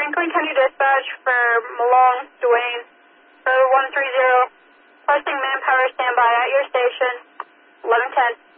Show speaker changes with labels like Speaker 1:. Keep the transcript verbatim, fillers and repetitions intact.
Speaker 1: Franklin County Dispatch for Malone, Dwayne, road one three zero, requesting manpower standby at your station, eleven ten.